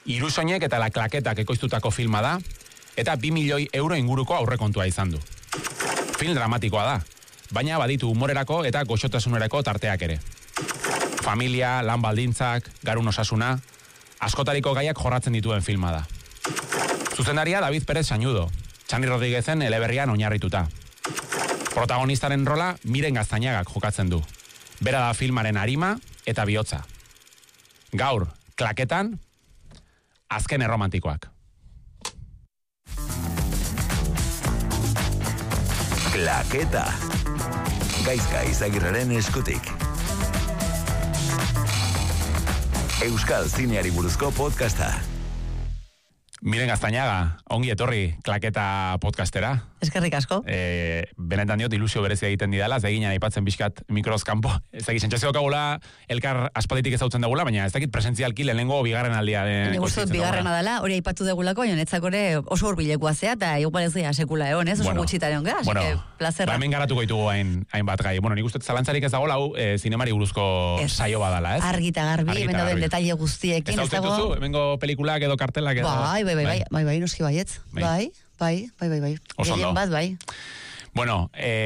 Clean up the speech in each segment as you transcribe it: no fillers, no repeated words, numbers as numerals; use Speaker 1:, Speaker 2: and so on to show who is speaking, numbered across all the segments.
Speaker 1: Irusoinek eta La Klaketak ekoiztutako filma da, eta 2 milioi euro inguruko aurrekontua izan du. Film dramatikoa da, baina baditu humorerako eta goxotasunerako tarteak ere. Familia, lan baldintzak, garun osasuna, askotariko gaiak jorratzen dituen filma da. Zuzendaria David Pérez Sañudo, Txani Rodriguezen eleberrian oinarrituta. Protagonistaren rola Miren Gaztañagak jokatzen du. Bera da filmaren arima eta bihotza. Gaur, Klaketan, azken erromantikoak.
Speaker 2: Klaketa. Gaizka Izagirreren eskutik. Euskal zineari buruzko podcasta.
Speaker 1: Miren Gaztañaga, ongi etorri Klaketa podcastera.
Speaker 3: Eskerrik asko.
Speaker 1: Benetan diot ilusio berezia egiten didala, ez egin aipatzen bizkat mikroz kanpo. Ez egin sentsazio daukagula, elkar aspalditik ezautzen dugula, baina ez dakit presentzialki lehenengo bigarren aldia.
Speaker 3: Guztot bigarrena dela, hori aipatu degulako, baina netzakore oso hurbilekoa zea, eta igual ez dira sekula egon, ez? Oso gutxitaren onga,
Speaker 1: bueno,
Speaker 3: plazerra.
Speaker 1: Hemen garatuko ditugu hainbat gai. Bueno, nik uste zalantzarik ez dago lau zinemari buruzko saio badala, ez?
Speaker 3: Argita garbi, hemen dauden detaile guztiekin.
Speaker 1: Ez dago duzu, hemengo pelikulak edo kartelak edo...
Speaker 3: Bai, noski baietz. Bai.
Speaker 1: Osondo.
Speaker 3: Bat, bai.
Speaker 1: Bueno,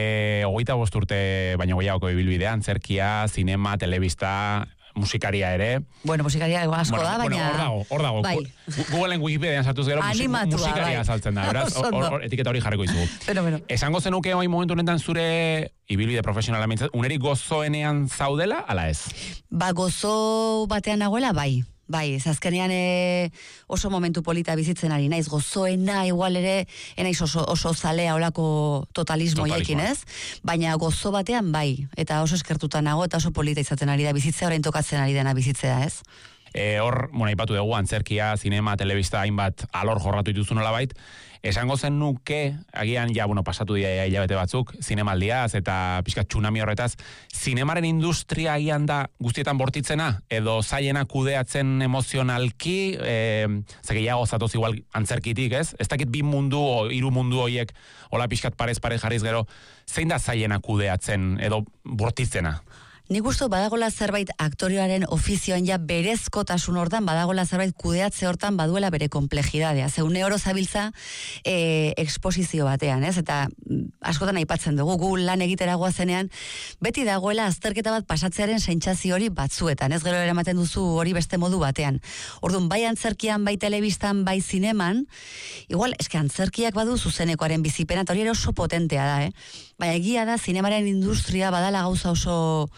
Speaker 1: 25 urte baino gehiagoko ibilbidean, antzerkia, zinema, telebista, musikaria ere.
Speaker 3: Bueno, musikaria asko da, baina...
Speaker 1: Hor dago.
Speaker 3: Bai.
Speaker 1: Googleen Wikipedian sartuz gero musikaria azaltzen da. Beraz, etiketa hori jarriko izugu.
Speaker 3: Pero.
Speaker 1: Esango zenuke hori momentu honetan zure ibilbide profesionala mintzat, unerik gozoenean zaudela, ala ez?
Speaker 3: Ba, gozo batean nagoela, bai. Bai, azkenean oso momentu polita bizitzen ari naiz, gozoena igual ere, enaiz oso zalea olako totalismo jakin, ez? Baina gozo batean bai, eta oso eskertuta nago, eta oso polita izaten ari da bizitzea, orain tokatzen ari dena bizitzea, ez?
Speaker 1: Hor, aipatu dugu, antzerkia, zinema, telebista, hainbat alor jorratu dituzu nolabait, esango zen nuke, agian pasatu dira hilabete batzuk, zinemaldiaz eta pixkat tsunami horretaz, zinemaren industria agian da guztietan bortitzena, edo zailena kudeatzen emozionalki, gehiago zatoz igual antzerkitik, ez? Ez dakit 2 mundu o 3 mundu horiek, hola pixkat parez jarriz gero, zein da zailena kudeatzen edo bortitzena?
Speaker 3: Nik uste badagola zerbait aktorioaren ofizioan ja berezkotasun hortan, badagola zerbait kudeatze hortan baduela bere komplejidadea. Zeune oro zabiltza eksposizio batean, ez? Eta askotan aipatzen dugu, gu lan egitera goazenean, beti dagoela azterketa bat pasatzearen sentsazio hori batzuetan, ez? Gero eramaten duzu hori beste modu batean. Orduan, bai antzerkian, bai telebistan, bai zineman, igual, eske antzerkiak badu zuzenekoaren bizipena, eta hori ere oso potentea da, Baina egia da, zinemaren industria badala gauza oso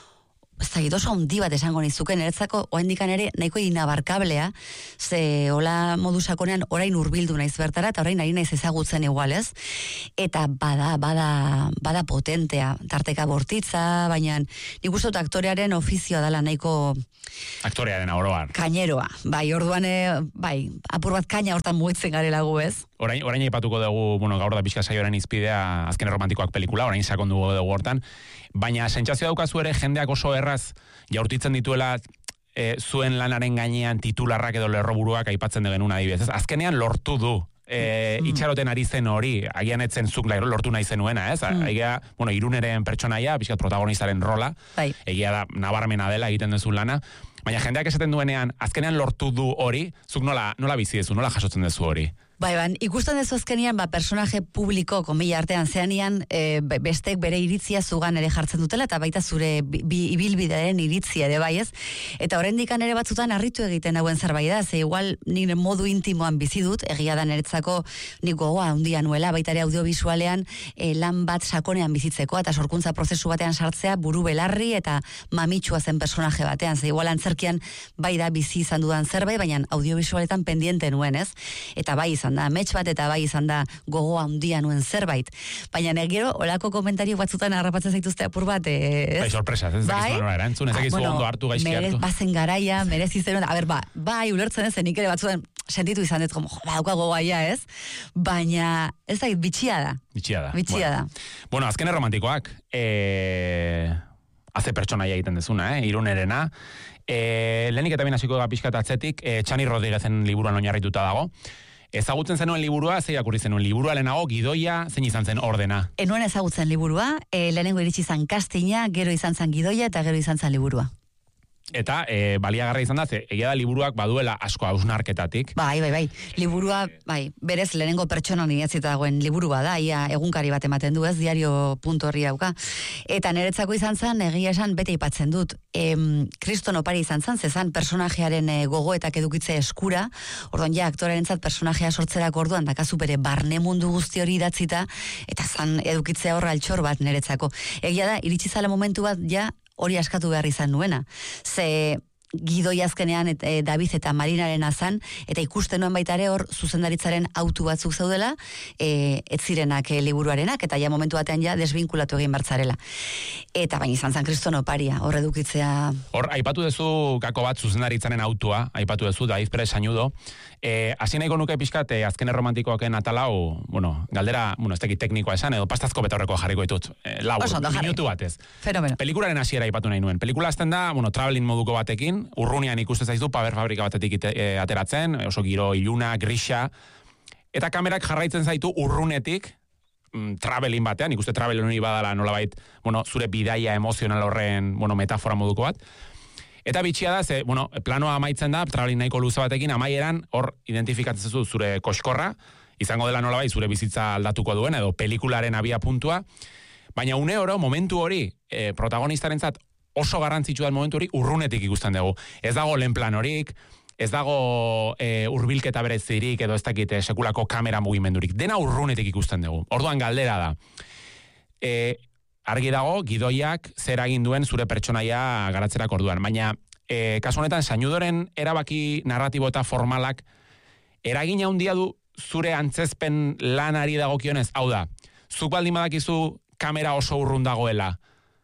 Speaker 3: handi bat esango nizuken, niretzako oendikan ere nahiko inabarkablea, ze hola modu sakonean orain hurbildu naiz bertara, eta orain ari naiz ezagutzen igualez, eta bada potentea, tarteka bortitza, baina nik uste dut aktorearen ofizioa dela nahiko...
Speaker 1: Aktorearen oroar.
Speaker 3: Kaineroa, bai, orduan, apur bat kaina hortan mugitzen garela gu, ez?
Speaker 1: Orain aipatuko dugu, gaur da pixka saioaren izpidea azken erromantikoak pelikula, orain sakondu dugu hortan, baina sentsazio daukazu ere jendeak oso erraz jaurtitzen dituela zuen lanaren gainean titularrak edo lerroburuak aipatzen genuen adibidez. Azkenean lortu du. Itxaroten ari zen hori, agian etzen zuk lortu nahi zenuena, ez? Egia, Iruneren pertsonaia, pixkat protagonistaren rola, egia da, nabarmena dela egiten duzu lana, baina jendeak esaten duenean, azkenean lortu du hori, zuk nola bizi dezu, nola jasotzen duzu hori?
Speaker 3: Bai, ikusten dezu azkenian, personaje publiko, konbila artean zeanian, bestek bere iritzia zugan ere jartzen dutela, eta baita zure ibilbidearen iritzia ere bai ez. Eta oraindikan ere batzutan harritu egiten hauen zerbait da, ze igual nire modu intimoan bizi dut, egia da niretzako nik gogoa handia nuela, baita ere audiovisualean lan bat sakonean bizitzeko, eta sorkuntza prozesu batean sartzea buru belarri eta mamitsua zen personaje batean, ze igual antzerkian bai da bizi izan dudan zerbait, baina audiovisualetan pendiente nuen ez, eta bai izan da, amets bat eta bai izan da gogoa handia nuen zerbait. Baina gero, olako komentario batzutan harrapatzen zaituzte apur bat,
Speaker 1: Bai, sorpresa, ez dakizu nora erantzun, ez dakizu ondo hartu, gaizki hartu.
Speaker 3: Bazen garaia, merezi zen, bai, ulertzen ez, nik ere batzutan sentitu izan dut, dauka gogoaia ez, baina ez da, bitxia da. Bitxia da.
Speaker 1: Bueno, azken erromantikoak, haze pertsonaia egiten dezuna, Irunerena, lehenik eta binasiko pixkat atzetik, Txani Rodriguezen liburuan oinarrituta dago. Ezagutzen zenuen liburua, zei akurri zenuen liburua lehenago, gidoia, zein izan zen ordena?
Speaker 3: Enuen ezagutzen liburua, lehenengo iritsi izan kastina, gero izan zen gidoia eta gero izan zen liburua.
Speaker 1: Eta baliagarra izan da, egia da liburuak baduela asko hausnarketatik.
Speaker 3: Bai. Liburua, berez lehenengo pertsonan idatzita dagoen liburua da, ia egunkari bat ematen du, ez, diario.orri dauka. Eta niretzako izan zen, egia esan bete aipatzen dut. Kriston opari izan zen, zezan personajearen gogoetak edukitze eskura, orduan ja aktorearentzat personajea sortzerako orduan dakazu bere barne mundu guzti hori idatzita, eta zan edukitzea horra altxor bat niretzako. Egia da, iritsi zala momentu bat ja hori askatu behar izan nuena. Ze Gidoi azkenean David eta Marinaren azan, eta ikusten nuen baita ere hor zuzendaritzaren autu batzuk zaudela, ez zirenak liburuarenak, eta ja momentu batean ja desbinkulatu egin bertzarela. Eta baina izan zan Kriston oparia, hor edukitzea...
Speaker 1: Hor, aipatu duzu gako bat zuzendaritzaren autua, aipatu duzu David Pérez Sañudo, hasi nahiko nuke pixkat azken erromantikoaken atalau, galdera, ez tekit teknikoa esan, edo pastazko betaurreko jarriko ditut, minutu batez.
Speaker 3: Fenomeno.
Speaker 1: Pelikularen hasiera aipatu nahi nuen. Pelikula azten da, traveling moduko batekin, urrunian ikusten zaizu paper fabrika batetik ateratzen, oso giro iluna, grisa, eta kamerak jarraitzen zaitu urrunetik, traveling batean, ikuste traveling hori badala nolabait, zure bidaia emozional horren, metafora moduko bat. Eta bitxia da, planoa amaitzen da, traveling nahiko luze batekin, amaieran, hor identifikatzen zu zure koskorra, izango dela nolabait zure bizitza aldatuko duen, edo pelikularen abia puntua, baina une oro, momentu hori, protagonistarentzat oso garrantzitsua den momentu hori urrunetik ikusten dugu. Ez dago lehen plan horik, ez dago hurbilketa berezirik, edo ez dakit sekulako kamera mugimendurik. Dena urrunetik ikusten dugu. Orduan galdera da. Argi dago, gidoiak zer egin duen zure pertsonaia garatzerak orduan. Baina, kasu honetan, Sañudoren erabaki narratibo eta formalak eragina handia du zure antzezpen lanari dagokionez. Hau da, zuk baldin badakizu kamera oso urrun dagoela,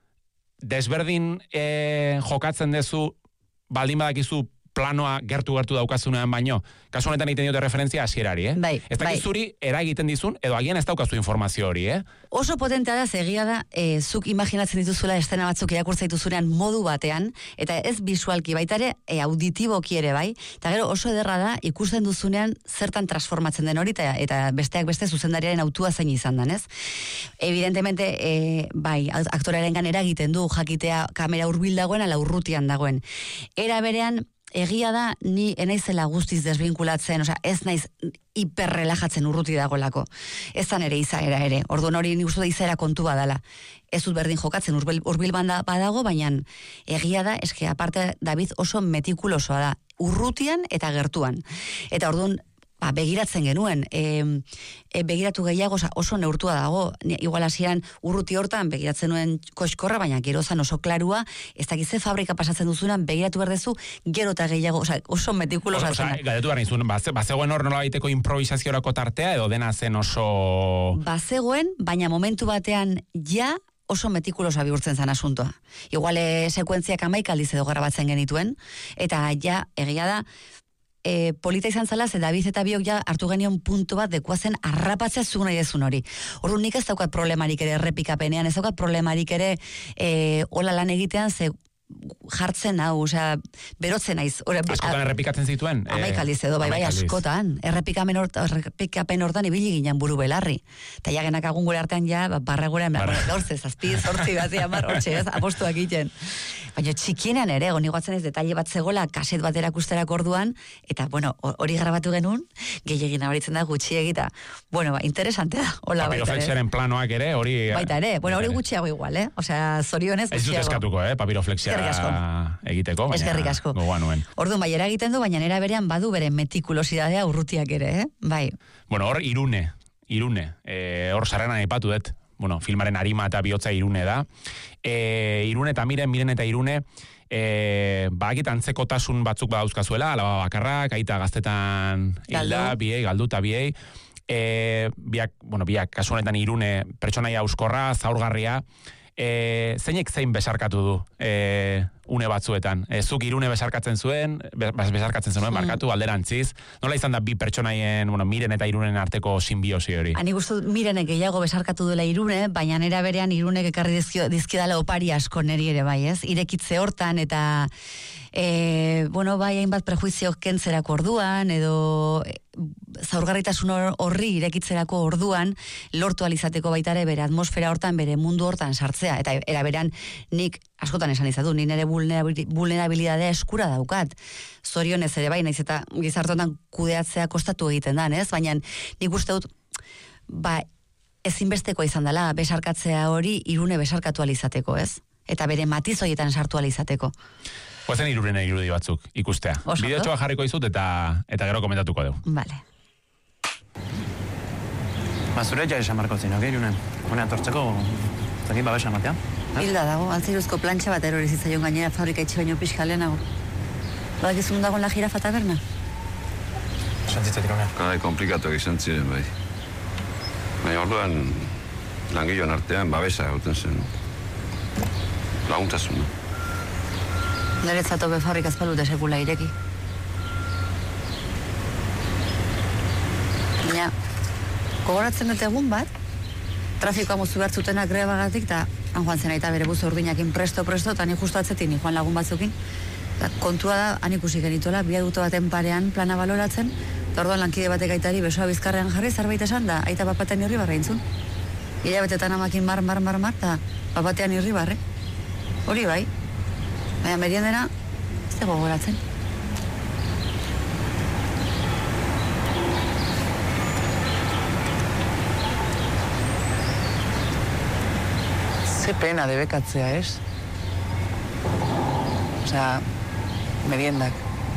Speaker 1: desberdin jokatzen dezu, baldin badakizu planoa gertu daukazunean baino, kasu honetan egiten diote referentzia hasierari, ez dakit zuri eragiten dizun, edo agian ez daukazu informazio hori,
Speaker 3: Oso potentea da, egia da, zuk imaginatzen dituzula estena batzuk irakurtza dituzunean modu batean, eta ez visualki, baita ere auditiboki ere, bai, eta gero oso ederra da, ikusten duzunean zertan transformatzen den hori, eta besteak beste zuzendariaren autua zein izan den, ez? Evidentemente, aktorearengan eragiten du jakitea kamera hurbil dagoen, ala urrutian dagoen. Era berean, egia da, ni enaizela guztiz desbinkulatzen, ez naiz hiperrelajatzen urruti dagolako. Ez zan ere izaera ere. Orduan hori nik uste da izaera kontu badala. Ez dut berdin jokatzen hurbil badago, baina egia da, eske aparte David oso metikulosoa da. Urrutian eta gertuan. Eta orduan, begiratzen genuen, begiratu gehiago oso neurtua dago, igual hasieran urruti hortan begiratzen nuen koskorra, baina gero zan oso klarua, ez dakize fabrika pasatzen duzunan, begiratu berdezu, gero eta gehiago, oso metikulosa zen.
Speaker 1: Galdetu behar nizun, bazegoen hor nola baiteko improvisaziorako tartea, edo dena zen oso...
Speaker 3: Bazegoen, baina momentu batean ja, oso metikulosa bihurtzen zen asuntoa. Igual sekuentziak 11 aldiz edo grabatzen genituen, eta ja, egia da, polita izan zala, ze David eta biok ja hartu genion puntu bat dekuazen arrapatzea zu nahi dezun hori. Orduan nik ez daukat problemarik ere errepikapenean, ez daukat problemarik ere hola lan egitean, ze jartzen hau, berotzen naiz.
Speaker 1: Askotan errepikatzen zituen?
Speaker 3: 11 aldiz edo, bai, askotan. Errepikapen hortan ibili ginen buru belarri. Eta ja genak agun gure artean ja, barra gure, gaurze, zazpi, zortzi bat, hortxe, ez, apostuak egiten. Baina txikienean ere, gonigoatzen ez detalle bat zegoela, kaset bat erakusterak orduan, eta, hori grabatu genuen, gehiagin abaritzen da gutxi egita. Interesante da, hola baita ere.
Speaker 1: Papiroflexaren planoak ere, hori...
Speaker 3: Baita ere, hori gutxiago igual, zorionez gutxiago.
Speaker 1: Ez dut eskatuko, papiroflexia egiteko, baina gogoa nuen.
Speaker 3: Orduan, bai, eragiten du, baina nera berean badu bere metikulosidadea urrutiak ere, bai.
Speaker 1: Hor Irune, hor sarrenan aipatu dut, filmaren arima eta bihotza Irune da. Irune eta Miren eta Irune, bakit antzekotasun batzuk badauzkazuela, alaba bakarrak, aita gaztetan hilda, biei, galdu eta biei. Biak, kasu honetan Irune, pertsonaia auskorra, zaurgarria, zeinek zein besarkatu du une batzuetan. Zuk Irune besarkatzen zenuen, barkatu, alderantziz. Nola izan da bi pertsonaien, Miren eta Irunen arteko simbiosi hori?
Speaker 3: Ani guztu Mirenek gehiago besarkatu duela Irune, baina nera berean Irunek ekarri dizkidala opari asko neri ere bai, ez? Irekitze hortan eta bueno, bai, hainbat prejuizio kentzerako orduan, edo zaurgarritasun horri irekitzerako orduan, lortu alizateko baitare bere atmosfera hortan, bere mundu hortan sartzea, eta eraberan nik askotan esan izatu, ni nire vulnerabilidadea eskura daukat, zorionez ere bai, naiz eta gizartotan kudeatzea kostatu egiten da, ez? Baina nik uste dut, ezinbesteko izan dela, besarkatzea hori Irune besarkatu alizateko, ez? Eta bere matiz horietan sartu alizateko.
Speaker 1: Guazen Irunena irudi batzuk ikustea. Bideotxoa jarriko izut eta gero komentatuko dugu.
Speaker 3: Vale.
Speaker 4: Zure ja esan marko zinok, Irunen? Hone atortzeko, zakin babesa matea?
Speaker 3: Hilda dago, altziruzko plantxa bat erori zitzaion gainera fabrika itxe baino pixka lehenago. Badakizun dagoen la jirafa taberna?
Speaker 4: Santzitza Irunen.
Speaker 5: Komplikatuak izan ziren, bai. Baina orduan, langiloan artean babesa gauten zen. Laguntasuna.
Speaker 3: Niretzat hobe fabrikaz palute sekula ireki. Baina, gogoratzen dut egun bat, trafikoa mozu behartzutenak grebagatik, eta han joan zen aita bere buzo urdinakin presto, eta ni justu atzetin, joan lagun batzukin. Kontua da, han ikusi genituela, biaduto baten parean plana baloratzen, eta orduan lankide batek aitari besoa bizkarrean jarri, zerbait esan da, aita bapatean irribarra intzun. Hilabetetan amakin mar, eta bapatean irribarre. Hori bai. Baina meriendena, ez dago gogoratzen.
Speaker 4: Ze pena debekatzea, ez? Osea, meriendak.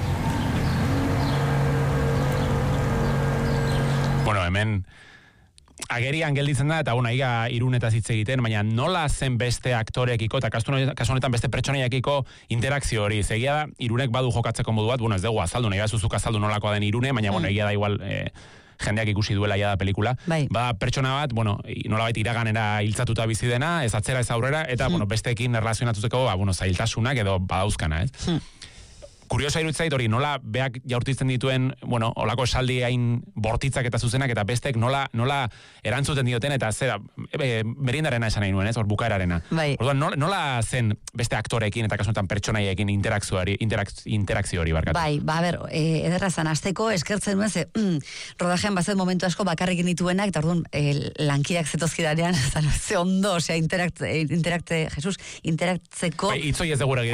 Speaker 1: Bueno, hemen agerian gelditzen da, eta iga Irunetaz hitz egiten, baina nola zen beste aktoreekiko, eta kasu honetan beste pertsonaiekiko interakzio hori. Egia da, Irunek badu jokatzeko modu bat, ez dugu azaldu, nahi zuzuk azaldu nolakoa den Irune, baina egia da igual jendeak ikusi duela da pelikula.
Speaker 3: Bai.
Speaker 1: Pertsona bat, nolabait iraganera hiltzatuta bizi dena, ez atzera ez aurrera, eta besteekin erlazionatuzeko, zailtasunak edo badauzkana, ez? Kuriosa iruditzait hori, nola beak jaurtitzen dituen, olako esaldi hain bortitzak eta zuzenak, eta bestek nola erantzuten dioten, eta zera, meriendarena esan nahi nuen, ez, hor bukaerarena.
Speaker 3: Bai.
Speaker 1: Orduan, nola zen beste aktoreekin, eta kasunetan pertsonaiekin interakzio hori barkatu?
Speaker 3: Bai, ber, ederra zan, azteko eskertzen duen, rodajean bazen momentu asko bakarrekin dituenak, eta orduan, lankiak zetozkidanean, ze ondo, osea, interaktzeko...
Speaker 1: Bai, itzoi ez degura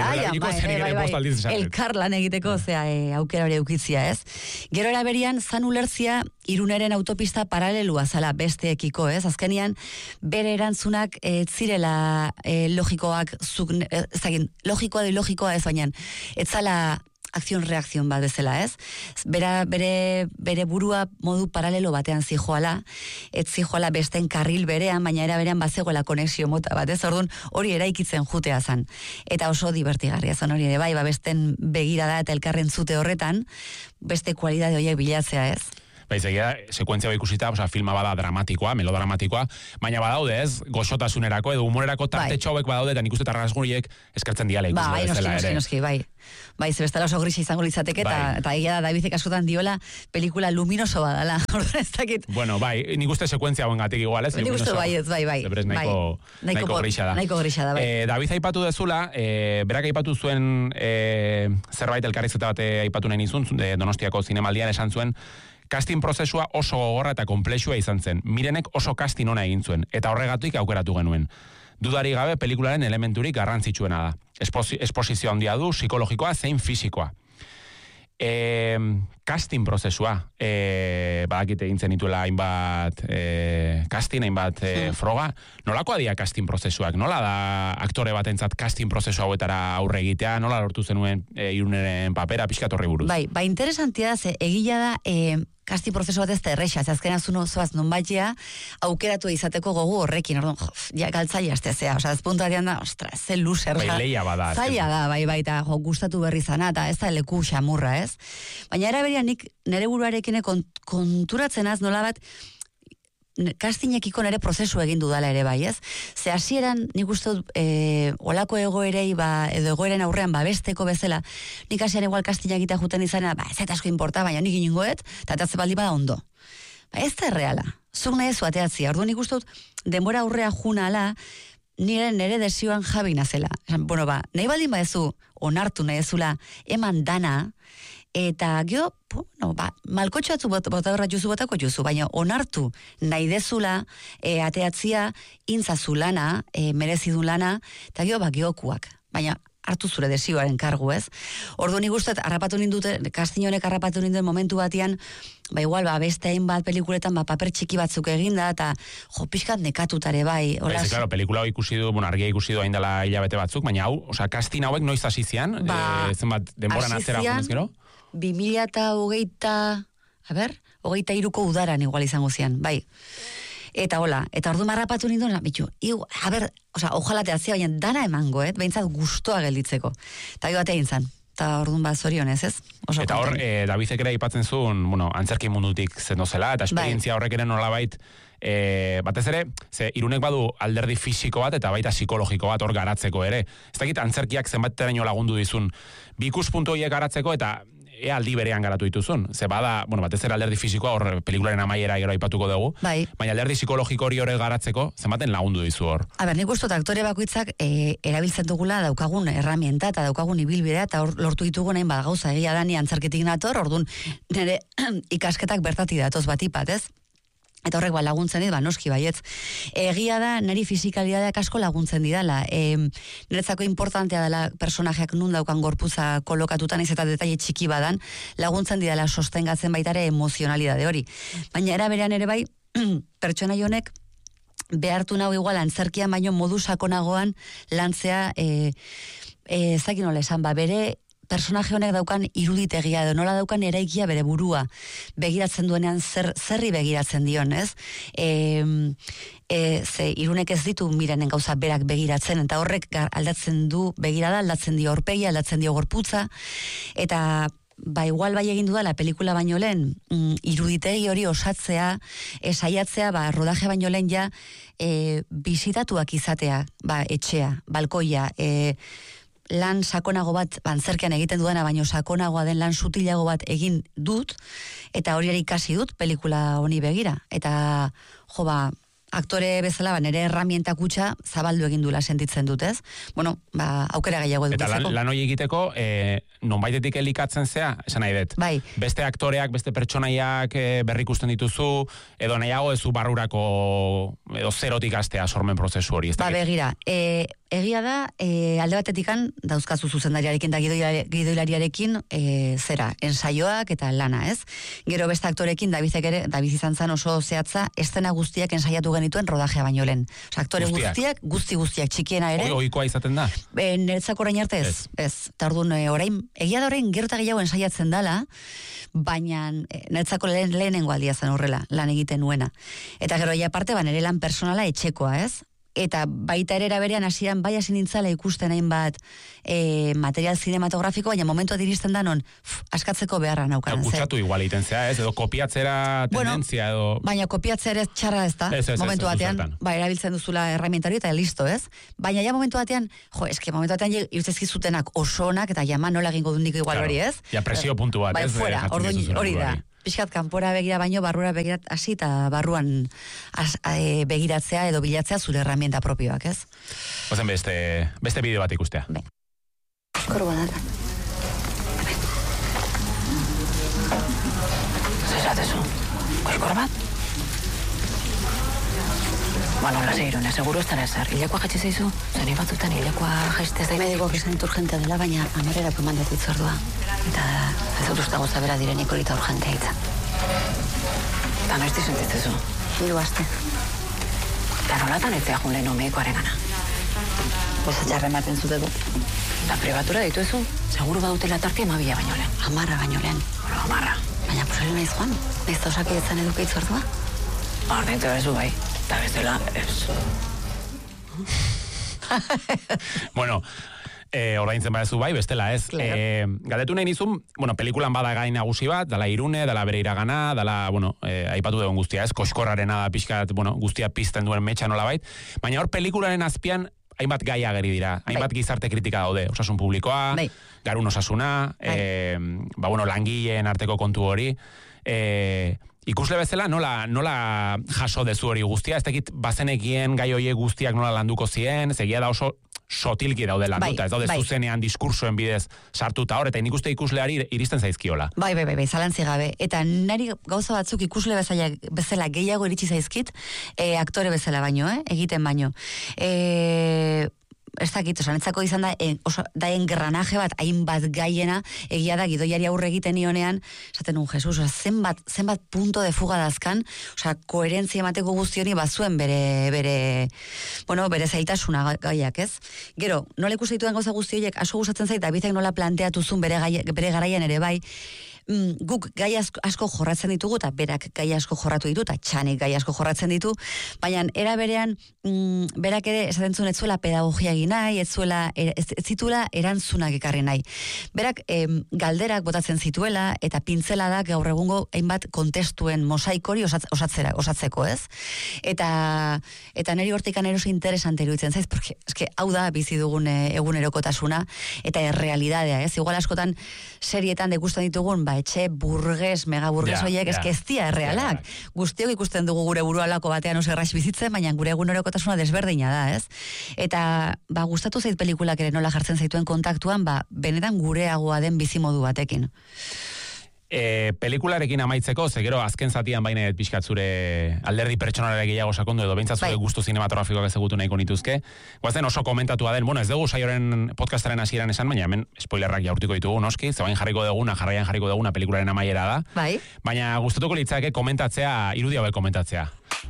Speaker 3: lan egiteko, aukera hori eukitzia, ez? Gero eraberian, zan ulertzia Iruneren autopista paralelua zala besteekiko, ez? Azkenian, bere erantzunak zirela logikoak, logikoa da logikoa ez, baina ez zala akzion-reakzion bat bezala, ez? Bere burua modu paralelo batean zijoala, ez zijoala besten karril berean, baina eraberean bazegoela konexio mota bat, ez? Orduan hori eraikitzen jutea zan. Eta oso divertigarria zan hori ere, bai, besten begirada eta elkarren zute horretan, beste kualidade horiek bilatzea, ez?
Speaker 1: Baiz, egia, sekuentzia ikusita, filma bada dramatikoa, melodramatikoa, baina badaude ez, goxotasunerako edo humorerako tartetxo hauek badaude, eta nik uste tarrasguriek eskertzen diala ikusi bezala ere.
Speaker 3: Noski, bai. Bai, zebestala oso grisa izango litzateke, eta egia da, Davidek askotan diola, pelikula luminoso badala. Ez dakit.
Speaker 1: Bueno, bai, nik uste sekuentzia hongatik igual, ez?
Speaker 3: Nik uste bai,
Speaker 1: Nahiko grisa da.
Speaker 3: Nahiko grisa da, bai.
Speaker 1: David aipatu dezula, berak aipatu zuen zerbait elkarrizketa bat aipatu nahi nizun, Donostiako zinemaldian esan zuen, casting prozesua oso gogorra eta komplexua izan zen. Mirenek oso casting ona egin zuen, eta horregatik aukeratu genuen. Dudari gabe pelikularen elementurik garrantzitsuena da. Esposizio handia du, psikologikoa, zein fisikoa. Casting prozesua, badakite egin zen ituela hainbat casting, hainbat froga. Nolakoa dira casting prozesuak? Nola da aktore batentzat casting prozesu hauetara aurre egitea? Nola lortu zenuen Iruneren papera pixkat horri buruz?
Speaker 3: Bai, interesantia da, egila da, casting prozesu bat ez da erreixa, azkena zoaz nonbaitea aukeratu izateko gogu horrekin, orduan, galtzaile aztezea, ez puntu batean da, ostras, ze luzer.
Speaker 1: Bai, leia bada.
Speaker 3: Zaila da, bai, eta gustatu berri zana, eta ez da leku xamurra, ez? Baina eraberian nik nire buruarekin konturatzen az, nola bat, castingekiko nire prozesu egin dudala ere bai, ez? Ze hasieran nik uste dut olako egoerei edo egoeren aurrean besteko bezala, nik hasieran igual castinga egitea juten izanera, ez eta asko importa, baina nik iningoet, eta atatze baldi bada ondo. Ez da erreala, zuk nahi zu ateatzia, orduan nik uste dut denbora aurrea junala, nire desioan jabi nazela. Bueno, nahi baldin badezu, onartu nahi ezula, eman dana, eta gero, bueno, malkotxo atzu botako juzu, baina onartu nahi dezula, ateatzia, intzazu lana, merezidun lana, eta gero, geokuak. Baina, hartu zure desioaren kargu, ez? Ordu nik uste, kastin honek harrapatu ninduen momentu batean, igual, beste hainbat pelikuletan, paper txiki batzuk eginda, eta pixkat nekatutare bai.
Speaker 1: Claro, pelikula ikusi du, argia ikusi du haindala hilabete batzuk, baina hau, kastin hauek noiz hasi zian, zenbat denboran atzera junez gero? 2023ko udaran igual izango zian, bai. Eta hola, eta ordu marrapatu ninduen, ojalá te hatzia, baina dana emango, behintzat gustoa gelditzeko. Eta batea intzan, eta ordun zorionez, ez? Eta hor, Davidek ere aipatzen zuen, antzerki mundutik zendo zela, eta esperientzia horrek ere nolabait, batez ere, Irunek badu alderdi fisiko bat, eta baita psikologiko bat hor garatzeko ere. Ez dakit antzerkiak zenbateraino lagundu dizun, bi ikuspuntu horiek garatzeko, eta aldi berean garatu dituzun. Ze bada, batez ere alderdi fisikoa hor pelikularen amaiera gero aipatuko dugu.
Speaker 3: Bai.
Speaker 1: Baina alderdi psikologiko hori garatzeko, zenbaten lagundu dizu hor.
Speaker 3: Nik uste aktore bakoitzak erabiltzen dugula daukagun erramienta eta daukagun ibilbidea eta lortu ditugu nahin gauza egia da ni antzerkitik nator, ordun nire ikasketak bertatik datoz batipat, ez? Eta horrek laguntzen dit, noski baietz. Egia da, niri fisikalidadeak asko laguntzen didala. Niretzako importantea dela personajeak nun daukan gorpuza kolokatutan, eta detaile txiki badan, laguntzen didala sostengatzen baitare emozionalidade hori. Baina era berean ere bai, pertsonai honek behartu nahu igual antzerkian baino modu sakonagoan lantzea, ezakin nola esan, bere personaje honek daukan iruditegia edo nola daukan eraikia bere burua begiratzen duenean zerri begiratzen dion, ez? Irunek ez ditu mirenen gauza berak begiratzen, eta horrek aldatzen du begirada, aldatzen dio aurpegia, aldatzen dio gorputza, eta igual egin dudala pelikula baino lehen, iruditegi hori osatzea, saiatzea, rodaje baino lehen ja, bisitatuak izatea, etxea, balkoia, lan sakonago bat, antzerkian egiten dudana, baino sakonagoa den lan sutilago bat egin dut, eta hori ikasi dut pelikula honi begira. Eta, aktore bezala, nire herramienta kutxa zabaldu egin dula sentitzen dut, ez? Aukera gehiago edukitzeko.
Speaker 1: Eta lan hori egiteko, nonbaitetik elikatzen zea, esan nahi dut.
Speaker 3: Bai.
Speaker 1: Beste aktoreak, beste pertsonaiak berrikusten dituzu, edo nahiago ezu barrurako, edo zerotik astea sormen prozesu hori.
Speaker 3: Begira, egia da, alde batetikan, dauzkazu zuzendariarekin da gidoilariarekin, ensaioak eta lana, ez? Gero beste aktorekin, David izan zan oso zehatza, estena guztiak ensaiatu genituen rodajea baino lehen. Aktore guztiak, txikiena ere.
Speaker 1: Ohikoa izaten da?
Speaker 3: Niretzako orain arte ez. Eta orduan, egia da orain gerta gehiago ensaiatzen dala, baina niretzako lehenengo aldia zen horrela, lan egiten nuena. Eta gero, aparte, nire lan personala etxekoa, ez? Eta baita ere eraberean hasieran bai hasi nintzala ikusten hainbat material cinematografiko, baina momentua diristen da non askatzeko beharra naukan.
Speaker 1: Kutsatu igual egiten zea, ez? Edo kopiatzera tendentzia edo...
Speaker 3: Baina kopiatzera ez txarra ez da, momentu batean, erabiltzen duzula herramientari eta listo, ez? Baina ja momentu batean, momentu batean irtezkizutenak oso onak, eta jama nola egingo dundik igual hori, ez?
Speaker 1: Ja presio puntu bat, ez?
Speaker 3: Fuera, hori da. Pixkat kanpora begira baino, barrura begirat hasi eta barruan begiratzea edo bilatzea zure herramienta propioak, ez?
Speaker 1: Ozen beste bideo bat ikustea.
Speaker 3: Korba da.
Speaker 6: Zesatezu, koskor bat? Lase Irune, seguro ez dara ezer. Hilekoa jaitsi zeizu? Zeni batzutan hilekoa jaistez da...
Speaker 3: Medikoak izan urgentea dela, baina anorera komandatu itzordua. Eta ez dut usta goza bera direnik hori eta urgentea itzan.
Speaker 6: Eta noizti sentitzezu?
Speaker 3: 3 aste.
Speaker 6: Eta nolatan etzea jun lehen omeikoaren gana?
Speaker 3: Txarren baten zuteko.
Speaker 6: Eta pribatura dituzu? Seguro badutela tartia 12 baino lehen.
Speaker 3: 10 baino lehen.
Speaker 6: 10.
Speaker 3: Baina posari naiz joan? Naiz da osakidetzan eduke itzordua?
Speaker 6: Ordeintu bezu bai. Eta bestela, ez.
Speaker 1: Bueno, ordaintzen badezu bai, bestela ez. Galdetu nahi nizun, pelikulan bada gai nagusi bat, dala Irune, dala bere iragana, dala, aipatu dugun guztia ez, koskorrarena da pixkat, guztia pizten duen metxa nolabait, baina hor pelikularen azpian hainbat gai ageri dira, hainbat gizarte kritika daude, osasun publikoa, garun osasuna, langileen arteko kontu hori, ikusle bezala nola jaso dezu hori guztia, ez dakit bazenekien gai hoiek guztiak nola landuko zien, segia da oso sotilki daude landuta, ez daude zuzenean diskursoen bidez sartuta hor, eta nik uste ikusleari iristen zaizkiola.
Speaker 3: Bai, zalantzi gabe. Eta nari gauza batzuk ikusle bezala gehiago iritsi zaizkit, aktore bezala baino, egiten baino. Ez dakit, netzako izan da engranaje bat, hainbat gaiena, egia da, gidoiari aurre egiten nionean, esaten un Jesus, zenbat punto de fuga dazkan, koherentzia emateko guztioni bazuen bere zaitasuna gaiak, ez? Gero, nola ikusten dituen gauza guzti horiek, asko gustatzen zait, Davidek nola planteatuzun bere garaian ere bai, guk gai asko jorratzen ditugu, eta berak gai asko jorratu ditu, eta Txanik gai asko jorratzen ditu, baina era berean, berak ere esaten zuen ez zuela pedagogia egin nahi, ez zituela erantzunak ekarri nahi. Berak galderak botatzen zituela, eta pintzeladak gaur egungo hainbat kontestuen mosaikori osatzeko, ez? Eta niri hortikan eroso interesante iruditzen zaiz, porque hau da bizi dugun egunerokotasuna, eta errealidadea, ez? Igual askotan serietan ikusten ditugun, etxe burges, megaburges horiek, ez dira errealak. Guztiok ikusten dugu gure burualako batean oso erraz bizitzen, baina gure egunerokotasuna desberdina da, ez? Eta, gustatu zait pelikulak ere nola jartzen zaituen kontaktuan, benetan gureagoa den bizimodu batekin.
Speaker 1: Pelikularekin amaitzeko, gero azken zatian baina pixkat zure alderdi pertsonalera gehiago sakondu edo behintzat zure gustu zinematografikoak ezagutu nahiko nituzke. Guazen oso komentatua den, ez dugu saioren podcastaren hasieran esan, baina hemen spoilerrak jaurtiko ditugu, noski, zebain jarraian jarriko duguna pelikularen amaiera da.
Speaker 3: Bai.
Speaker 1: Baina gustatuko litzake komentatzea, irudi hauek komentatzea.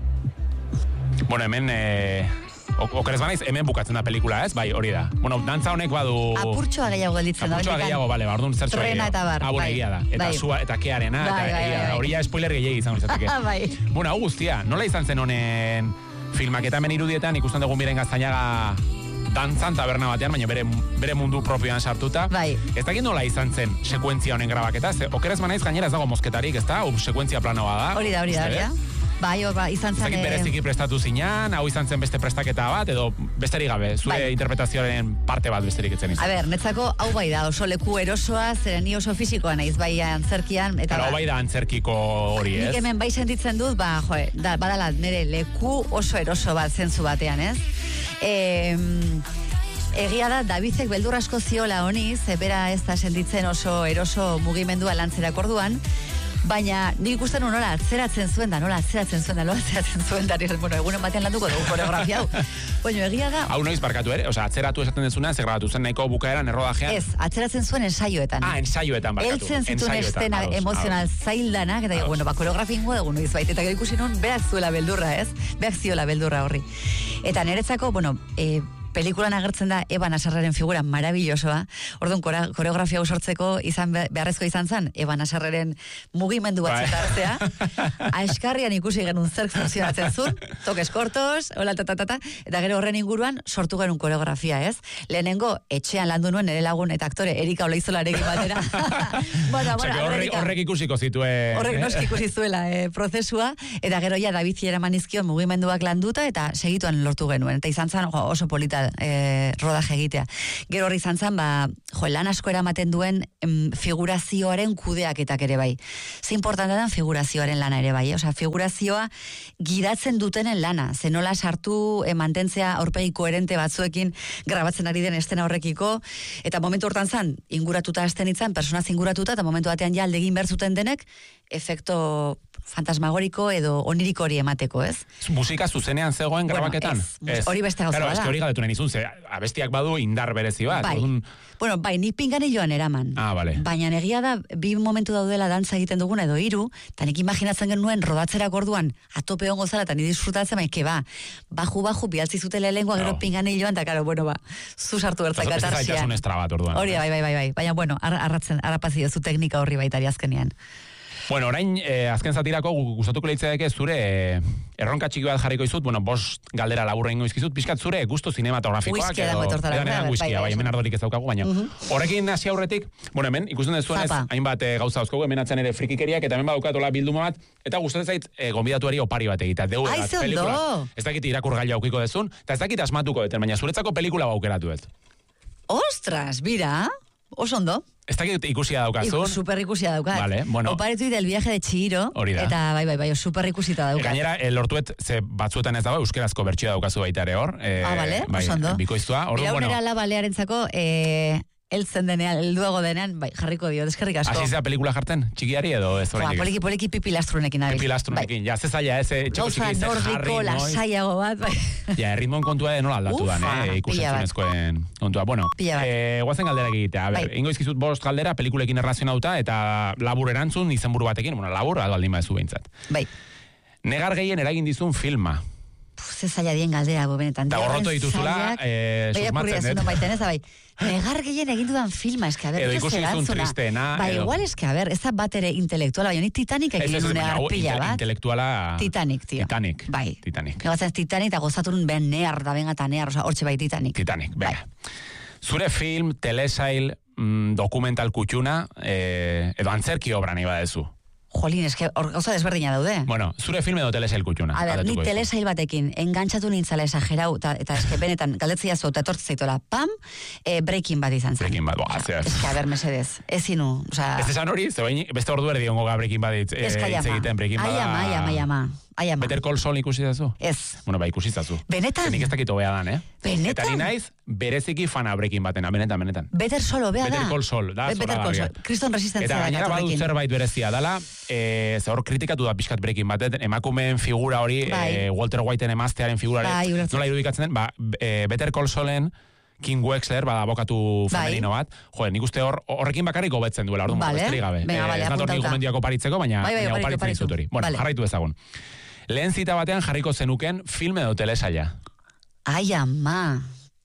Speaker 1: Hemen... Okerez banaiz, hemen bukatzen da pelikula, ez? Bai, hori da. Dantza honek badu...
Speaker 3: Apurtxoa gehiago gelditzen da.
Speaker 1: Apurtxoa gehiago, bale, orduan zertxo gehiago.
Speaker 3: Trena eta bar.
Speaker 1: Egia da. Eta zua, eta kearena, eta hori ja spoiler gehiagi izan izateke.
Speaker 3: Bai.
Speaker 1: Hau guztia, nola izan zen honen filmak eta hemen irudietan, ikusten dugu Miren Gaztañaga dantzan taberna batean, baina bere mundu propioan sartuta.
Speaker 3: Bai.
Speaker 1: Ez dakit nola izan zen sekuentzia honen grabaketa, okerez banaiz gainera ez dago mosketarik, ez da? Sekuentzia planoa da.
Speaker 3: Hori da. Bai, izan zen...
Speaker 1: bereziki prestatu zinan, hau izan zen beste prestaketa bat, edo besterik gabe, zure interpretazioaren parte bat besterik etzen izan.
Speaker 3: A ber, netzako hau bai da, oso leku erosoa, zeren ni oso fisikoa naiz, bai antzerkian, eta...
Speaker 1: Hau bai da antzerkiko hori, ez?
Speaker 3: Nik hemen bai sentitzen dut, badala, nire leku oso eroso bat zentzu batean, ez? Egia da, Davidek beldur asko ziola honi, zebera ez da sentitzen oso eroso mugimendua lantzerak orduan, baina nik ikusten nola atzeratzen zuen da, egunen batean landuko dugu koreografia hau. Baina egia da... Hau
Speaker 1: noiz barkatu ere? Atzeratu esaten dezunean, grabatu zen nahiko bukaeran errodajean?
Speaker 3: Ez, atzeratzen zuen ensaioetan.
Speaker 1: Ensaioetan barkatu.
Speaker 3: Eltzen zituen estena emozional zaildanak, eta koreografia ingo dugu noiz baita, eta gero ikusi nun, behar zuela beldurra, ez? Behar ziola beldurra horri. Eta niretzako, pelikulan agertzen da Eba Nasarreren figura marabillosoa. Orduan, koreografia sortzeko beharrezko izan zen, Eba Nasarreren mugimendu bat zitartzea. Aizkarrian ikusi genuen zerk funtzionatzen zuen, tokes kortos, eta gero horren inguruan sortu genuen koreografia, ez? Lehenengo, etxean landu nuen nire lagun eta aktore Erika Olaizolarekin batera.
Speaker 1: Horrek ikusiko zituen.
Speaker 3: Horrek noski ikusi zuela prozesua, eta gero ja David eraman izkion mugimenduak landuta, eta segituan lortu genuen. Eta izan zen oso polita rodaje egitea. Gero horri izan zen, lan asko eramaten duen figurazioaren kudeaketak ere bai. Ze importante da figurazioaren lana ere bai. Figurazioa gidatzen dutenen lana. Ze nola sartu mantentzea aurpegi koherente batzuekin grabatzen ari den estena horrekiko, eta momentu hortan zen, inguratuta hasten itzan, personaz inguratuta, eta momentu batean ja aldegin behar zuten denek, efekto fantasmagoriko edo oniriko hori emateko, ez?
Speaker 1: Musika zuzenean zegoen grabaketan?
Speaker 3: Ez, hori beste gauza bada.
Speaker 1: Hori galdetu nahi nizun, abestiak badu indar berezi bat.
Speaker 3: Bai, nik pinganilloan eraman.
Speaker 1: Bale.
Speaker 3: Baina egia da, bi momentu daudela dantza egiten duguna edo 3, eta nik imaginatzen genuen rodatzerak orduan, atope hongo zala, eta ni disfrutatzen, baju, bialtzi zutela lengua, gero pinganilloan, eta zu sartu bertzak katarsia. Hori, bai. Baina, harrapazio zu teknika horri baitari azkenean.
Speaker 1: Orain, azken zatirako gustatuko leitzedeke zure erronka txiki bat jarriko izut, 5 galdera laburra ingo izkizut, pixkat zure gustu zinematografikoak edo hemen ardorik ez daukagu, baina horrekin hasi aurretik, hemen ikusten dezuenez hainbat gauza dauzkagu, hemen atzen ere frikikeriak, eta hemen badukatola bilduma bat, eta gustatzen zait gonbidatuari opari bat egitea. Ez dakit irakurgailua aukiko dezun, eta ez dakit asmatuko deten, baina zuretzako pelikula aukeratu ez.
Speaker 3: Ostras, bira! oso ondo.
Speaker 1: Ez dakit ikusia daukazun.
Speaker 3: Super ikusia daukat.
Speaker 1: Vale, bueno.
Speaker 3: Oparetu del viaje de Chihiro.
Speaker 1: Hori da.
Speaker 3: Eta bai, super ikusita daukat.
Speaker 1: Gainera, lortuet, ze batzuetan ez dago, euskerazko bertsioa daukazu baita ere hor.
Speaker 3: Bale,
Speaker 1: bai,
Speaker 3: oso ondo.
Speaker 1: Bikoiztua.
Speaker 3: Biraunera la balearentzako, heltzen denean, helduago denean, bai, jarriko dio, deskerrik asko.
Speaker 1: Hasi zea pelikula jarten, txikiari edo ez oraindik?
Speaker 3: Poliki pipilastrunekin nabil.
Speaker 1: Pipilastrunekin, ja, ze zaila, txeko txiki, ze jarri,
Speaker 3: nordiko, lasaiago bat, bai.
Speaker 1: Ja, erritmoen kontua nola aldatu dan, ikusentzunezkoen kontua. Bueno, guazen galdera egitea. A ber, ingo izkizut 5 galdera, pelikulekin erlazionauta, eta labur erantzun, izenburu batekin, bueno, labur, aldin badezu behintzat.
Speaker 3: Bai.
Speaker 1: Negar gehien eragin dizun filma.
Speaker 3: Ze zaila dien galdera, benetan.
Speaker 1: Da gorroto dituzula, susmatzen dut.
Speaker 3: Bai, negar gehien egin dudan filma, eske, a ber,
Speaker 1: edo ikusi dizun tristeena.
Speaker 3: Ba, igual, eske, a ber, ez da bat ere intelektuala, baina ni Titanic egin du negar pila bat.
Speaker 1: Intelektuala...
Speaker 3: Titanic, tio.
Speaker 1: Titanic.
Speaker 3: Bai.
Speaker 1: Titanic.
Speaker 3: Negatzen Titanic, eta gozatun ben near, da benga eta near, oza, hortxe bai Titanic.
Speaker 1: Titanic, venga. Zure film, telesail, dokumental kutxuna, edo antzerki obra nahi badezu.
Speaker 3: Jolín, eske, gauza desberdina daude.
Speaker 1: Bueno, zure film edo telesail kutxuna.
Speaker 3: A ber, ni telesail batekin, engantzatu nintzala esagerau, eta eske benetan, galdetzia zu, eta etortze zaitola, pam, Breaking Bad izan zen.
Speaker 1: Breaking Bad, boa, zehaz.
Speaker 3: Eske, a ber, mesedez, ezinu, oza...
Speaker 1: Ez esan hori, beste ordu erdi ongo Breaking Bad hitz egiten Breaking Bad.
Speaker 3: Aiama.
Speaker 1: Better Call Saul ikusi dazu?
Speaker 3: Ez.
Speaker 1: Bueno, ikusi dazu.
Speaker 3: Benetan?
Speaker 1: Nik ez dakit hobea dan,
Speaker 3: Benetan?
Speaker 1: Eta ni naiz, bereziki fana Breaking Badena, benetan.
Speaker 3: Better Saul hobea da?
Speaker 1: Better Call Saul, da, zora garria.
Speaker 3: Kriston resistentzia da.
Speaker 1: Eta gainera badu zerbait berezia dala, hor kritikatu da pixkat Breaking Badet, emakumeen figura hori, Walter Whiteen emaztearen figurari, nola irudikatzen den, Better Call Saulen, Kim Wexler, bada abokatu femenino bat. Joder, nik uste horrekin bakarrik hobetzen duela, orduan, besterik gabe. Ez nator nik gomendiako paritzeko, baina oparitzen izut hori. Bueno, jarraitu ezagun. Lehen zita batean jarriko zenuken film edo telesaila.
Speaker 3: Ai, ama.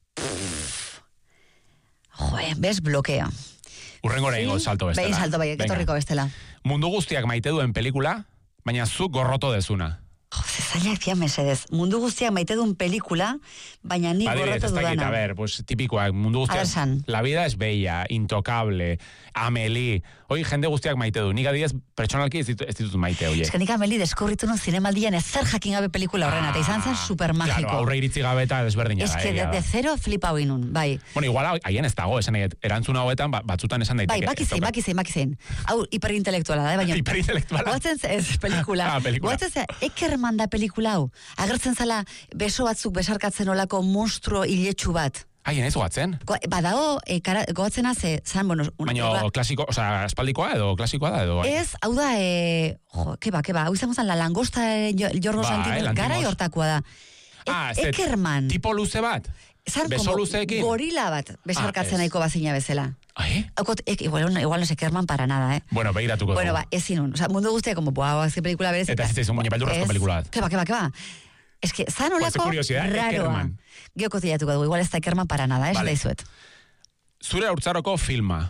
Speaker 3: Joder, bez blokeo.
Speaker 1: Urrengora ingo salto bestela.
Speaker 3: Behin salto bai, etorriko bestela.
Speaker 1: Mundu guztiak maite duen pelikula, baina zu gorroto dezuna.
Speaker 3: Zailak tia mesedez. Mundu guztiak maite duen pelikula, baina ni gorroto dudana.
Speaker 1: A ver, pues tipikoak, mundu guztiak. La vida es bella, intocable, Amelie. Hoi jende guztiak maite du. Nik adiez, pertsonalki ez ditut maite, oie. Ez que
Speaker 3: nik Amelie deskurritu nun zinemaldian ezer jakin gabe pelikula horrena, eta izan zen supermagiko.
Speaker 1: Claro, aurre iritzi gabe eta desberdina da.
Speaker 3: Ez que de zero flipa hoi nun, bai.
Speaker 1: Bueno, igual haien ez dago, esan eget, erantzun hauetan batzutan esan daiteke.
Speaker 3: Bai, bakizein. Hau, hiperintelektuala da, baina...
Speaker 1: Hiperintelektuala?
Speaker 3: Guatzen ez, pelikula. Guatzen ze, Ekerman da pelikula hau. Agertzen zala, beso batzuk besarkatzen olako monstruo iletsu bat.
Speaker 1: Haien ez goatzen?
Speaker 3: Badao, goatzen haze, zan, bueno...
Speaker 1: Baina klasiko, oza, espaldikoa edo klasikoa da edo?
Speaker 3: Ez, hau da, keba, hau izango zan, la langosta Jorgo Santinos, gara hortakoa da. Ekerman.
Speaker 1: Tipo luze bat? Beso luzeekin?
Speaker 3: Gorila bat, besarkatzen nahiko bazina bezala.
Speaker 1: Ahi?
Speaker 3: Igual no es Ekerman para nada,
Speaker 1: Bueno, begiratuko dugu.
Speaker 3: Bueno, ezin un. O sea, mundu guztia, como, azke pelikula berez.
Speaker 1: Eta ez izan, baina beldurrazko pelikula bat.
Speaker 3: Keba. Es que, zan olako raroa. Geoko zilatuko dugu, igual ez da Ekerman para nada, da izuet.
Speaker 1: Zure haurtzaroko filma.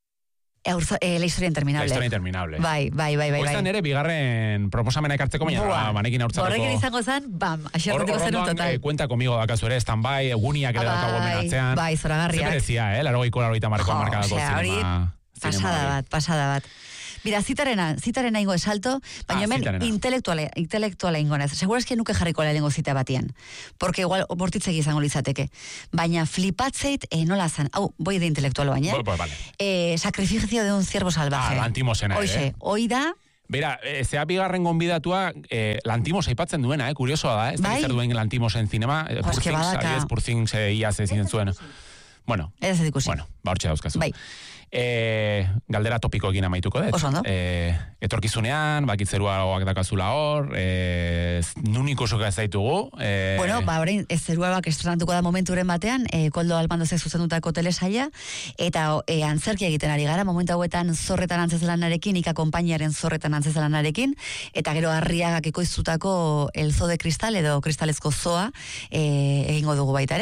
Speaker 3: La historia interminable.
Speaker 1: La historia interminable.
Speaker 3: Bai.
Speaker 1: Oizan ere, bigarren proposamena ekartzeko, baina banekin haurtzaroko.
Speaker 3: Horrekin izango zen, bam, asiarrotiko zen un total.
Speaker 1: Cuenta conmigo dakazu ere, stand-by, eguniak ere dakago menatzean.
Speaker 3: Bai, zoragarriak.
Speaker 1: Zeberezia, larogeiko markadako zinema.
Speaker 3: Pasada bat. Mira, zitarena ingo esalto, baina hemen intelektuala ingo nez. Segura eski nuke jarriko lehengo zita batian. Porque igual bortitzegi izango litzateke. Baina flipatzeit, nola zan, boi de intelektualo baina.
Speaker 1: Vale.
Speaker 3: Sacrificio de un ciervo salvaje.
Speaker 1: Lantimosena,
Speaker 3: Hoi da.
Speaker 1: Bera, zea bigarren gonbidatua Lantimos aipatzen duena, kuriosoa da, ez da zer duen Lantimosen zinema. Purthings iaz ezin zuen. Bueno, hortxe dauzkazu.
Speaker 3: Bai.
Speaker 1: Galdera topiko egin amaituko dut.
Speaker 3: Oso ondo.
Speaker 1: Etorkizunean, bakitzerua dakazula hor, nunik osoka ez zaitugu.
Speaker 3: Bueno, orain, zeruak estrenatuko da momenturen batean, Koldo Almandozek zuzendutako telesaia, eta antzerkia egiten ari gara, momentu hauetan zorretan antzezlanarekin, Ika konpainiaren zorretan antzezlanarekin, eta gero Arriagak ekoiztutako El Zoo de Cristal, edo kristalezko zoa, egingo dugu baita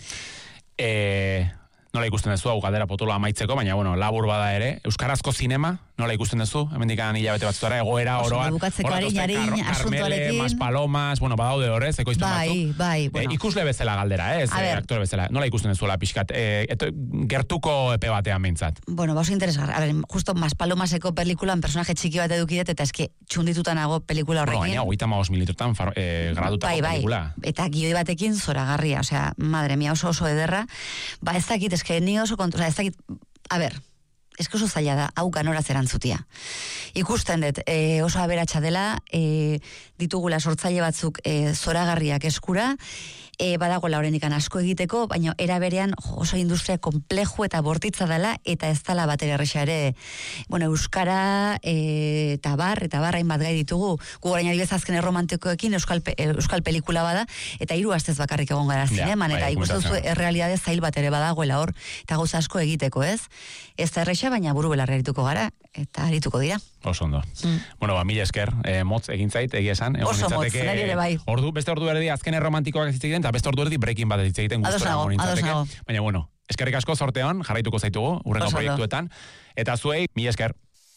Speaker 3: ere.
Speaker 1: Nola ikusten duzu, hau galdera potoloa amaitzeko, baina, bueno, labur bada ere. Euskarazko zinema, nola ikusten duzu? Hemendikan hilabete batzutara, egoera, oroan.
Speaker 3: Bukatzeko harin,
Speaker 1: Carmele, Mas Palomas, bueno, badaude horrez, ekoizpen batzuk.
Speaker 3: Bai.
Speaker 1: Ikusle bezala galdera, ez? Aktore bezala. Nola ikusten duzu la pixkat? Gertuko epe batean mintzat.
Speaker 3: Bueno, oso interesgarra. A ver, justo Mas Palomaseko pelikulan personaje txiki bat edukidet, eta eski txunditutan nago pelikula horrekin.
Speaker 1: Baina, 35 mililitrotan gradutako pelikula.
Speaker 3: Eta gioi batekin zoragarria, osea, madre mia, oso ederra. Ba, ez dakit, eske ni oso ez dakit, a ber, eske oso zaila da, hau ganoraz erantzutia. Ikusten dut, oso aberatsa dela, ditugula sortzaile batzuk zoragarriak eskura, badagoela horrenikan asko egiteko, baina era berean oso industria komplejo eta bortitza dela, eta ez dela batera erresa ere, bueno, euskara, eta hainbat gai ditugu, gu orain adibidez azken erromantikoekin euskal pelikula bada, eta 3 astez bakarrik egon gara zineman, eta ikusten duzu errealitate zail bat ere badagoela hor, eta gauza asko egiteko, ez? Ez da erresa, baina buru belarri arituko gara, eta arituko dira.
Speaker 1: Oso ondo. Bueno, mila esker, motz egin zait, egia esan.
Speaker 3: Oso motz, nari ere bai.
Speaker 1: Beste ordu erdi azken erromantikoak ez egiten, eta beste ordu erdi breaking bad ez egiten gustora
Speaker 3: ados.
Speaker 1: Baina bueno, eskerrik asko sorteon, jarraituko zaitugu, urrengo proiektuetan. Eta zuei, mila esker.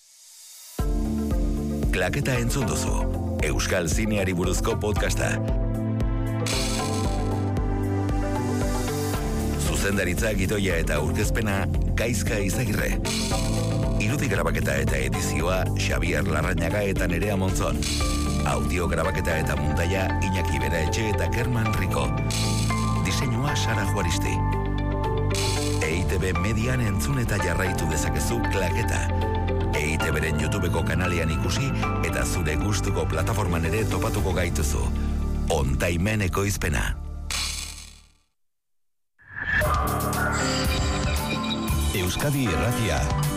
Speaker 2: Klaketa entzun duzu. Euskal zineari buruzko podcasta. Zuzendaritza, gidoia eta aurkezpena Gaizka Izagirre. Irudi grabaketa eta edizioa Xabier Larrañaga eta Nerea Monzon. Audio grabaketa eta muntaia Iñaki Beraetxe eta Kerman Rico. Diseinua Sara Juaristi. EITB Median entzun eta jarraitu dezakezu Klaketa. EITBren YouTubeko kanalean ikusi eta zure gustuko plataforman ere topatuko gaituzu. Ontaimen ekoizpena.
Speaker 7: Euskadi Irratia.